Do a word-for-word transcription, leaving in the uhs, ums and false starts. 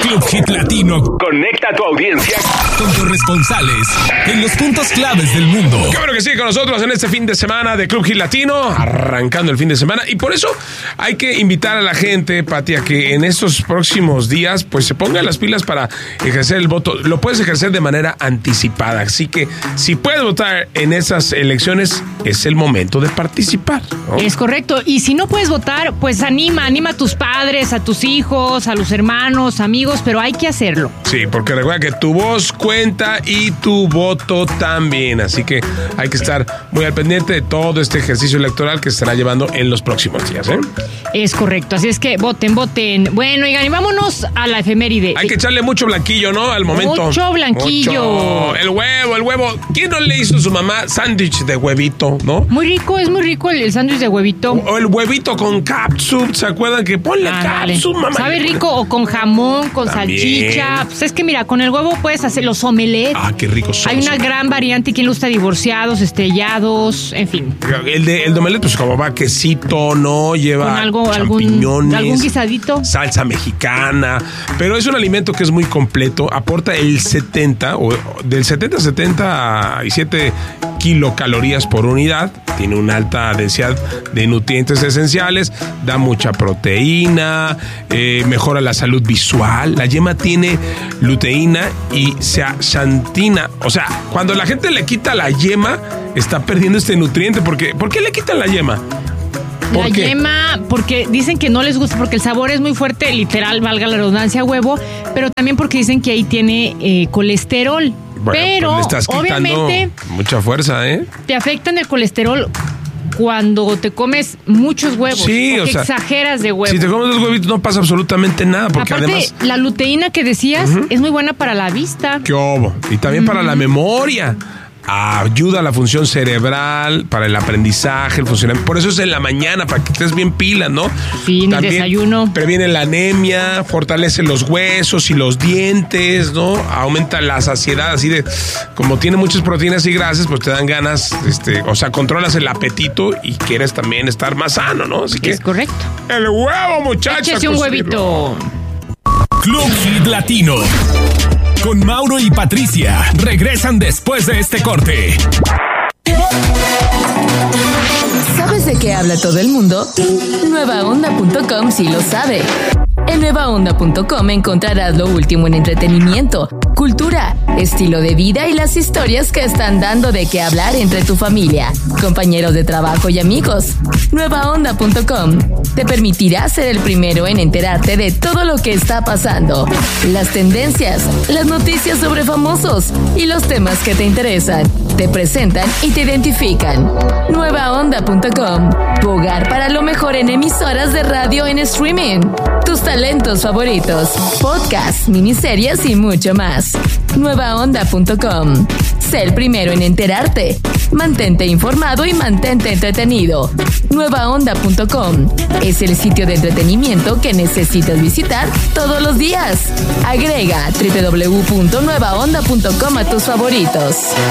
Club Hit Latino conecta a tu audiencia con corresponsales en los puntos claves del mundo. Qué bueno que sigue con nosotros en este fin de semana de Club Hit Latino, arrancando el fin de semana. Y por eso hay que invitar a la gente, Pati, a que en estos próximos días pues se pongan las pilas para ejercer el voto. Lo puedes ejercer de manera anticipada. Así que si puedes votar en esas elecciones, es el momento de participar, ¿no? Es correcto. Y si no puedes votar, pues anima, anima a tus padres, a tus hijos, a los hermanos, amigos, pero hay que hacerlo. Sí, porque recuerda que tu voz cuenta y tu voto también. Así que hay que estar muy al pendiente de todo este ejercicio electoral que se estará llevando en los próximos días, ¿eh? Es correcto. Así es que voten, voten. Bueno, oigan, y vámonos a la efeméride. Hay que echarle mucho blanquillo, ¿no? Al momento. Mucho blanquillo. Mucho. El huevo, el huevo. ¿Quién no le hizo a su mamá sándwich de huevito, no? Muy rico, es muy rico el, el sándwich de huevito. O, o el huevito con catsup, ¿se acuerdan? Que ponle Ah, catsup, dale. mamá. Sabe rico, o con jamón, con También. salchicha. Pues es que mira, con el huevo puedes hacer los omelets. Ah, qué rico son. Hay una gran variante. ¿Quién le gusta? Divorciados, estrellados, en fin. El de, el de omelette, pues como va quesito, ¿no? Lleva Con algo, algún, champiñones, algún guisadito. salsa mexicana. Pero es un alimento que es muy completo. Aporta el setenta, o del setenta a setenta y siete kilocalorías por unidad. Tiene una alta densidad de nutrientes esenciales. Da mucha proteína. Eh, mejora la salud visual. La yema tiene luteína y zeaxantina. O sea, cuando la gente le quita la yema, está perdiendo este nutriente. Porque, ¿por qué le quitan la yema? ¿Por La qué? yema, porque dicen que no les gusta porque el sabor es muy fuerte, literal, valga la redundancia, huevo, pero también porque dicen que ahí tiene eh, colesterol. Bueno, pero pues le estás quitando obviamente mucha fuerza, ¿eh? te afectan el colesterol cuando te comes muchos huevos. Sí, o o que sea, exageras de huevos. Si te comes dos huevitos no pasa absolutamente nada, porque Aparte, además... la luteína que decías uh-huh. es muy buena para la vista. ¡Qué obo! Y también uh-huh. para la memoria. Ayuda a la función cerebral, para el aprendizaje, el funcionamiento. Por eso es en la mañana, para que estés bien pilas, ¿no? Sí, en el También desayuno. Previene la anemia, fortalece los huesos y los dientes, ¿no? Aumenta la saciedad, así de... Como tiene muchas proteínas y grasas, pues te dan ganas, este, o sea, controlas el apetito y quieres también estar más sano, ¿no? Así que... Es correcto. El huevo, muchachos. Échese un huevito. Club Hit Latino con Mauro y Patricia regresan después de este corte. ¿Sabes de qué habla todo el mundo? nueva onda punto com sí lo sabe. En nueva onda punto com encontrarás lo último en entretenimiento, cultura, estilo de vida y las historias que están dando de qué hablar entre tu familia, compañeros de trabajo y amigos. nueva onda punto com te permitirá ser el primero en enterarte de todo lo que está pasando, las tendencias, las noticias sobre famosos y los temas que te interesan. Te presentan y te identifican. nueva onda punto com, tu hogar para lo mejor en emisoras de radio en streaming, tus talentos favoritos, podcasts, miniseries y mucho más. nueva onda punto com. Sé el primero en enterarte. Mantente informado y mantente entretenido. nueva onda punto com es el sitio de entretenimiento que necesitas visitar todos los días. Agrega doble u doble u doble u punto nueva onda punto com a tus favoritos.